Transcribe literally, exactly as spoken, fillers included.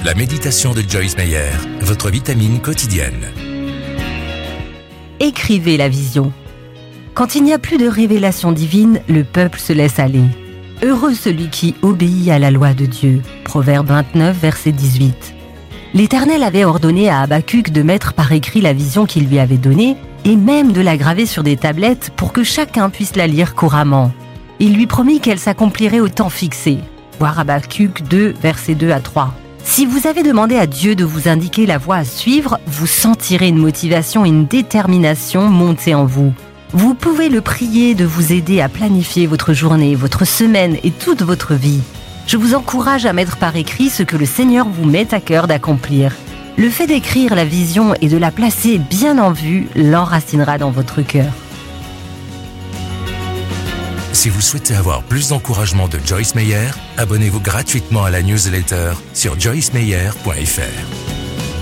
La méditation de Joyce Meyer, votre vitamine quotidienne. Écrivez la vision. Quand il n'y a plus de révélation divine, le peuple se laisse aller. Heureux celui qui obéit à la loi de Dieu. Proverbe vingt-neuf, verset dix-huit. L'Éternel avait ordonné à Habacuc de mettre par écrit la vision qu'il lui avait donnée et même de la graver sur des tablettes pour que chacun puisse la lire couramment. Il lui promit qu'elle s'accomplirait au temps fixé. Voir Habacuc deux, versets deux à trois. Si vous avez demandé à Dieu de vous indiquer la voie à suivre, vous sentirez une motivation et une détermination monter en vous. Vous pouvez le prier de vous aider à planifier votre journée, votre semaine et toute votre vie. Je vous encourage à mettre par écrit ce que le Seigneur vous met à cœur d'accomplir. Le fait d'écrire la vision et de la placer bien en vue l'enracinera dans votre cœur. Si vous souhaitez avoir plus d'encouragement de Joyce Meyer, abonnez-vous gratuitement à la newsletter sur joyce meyer point f r.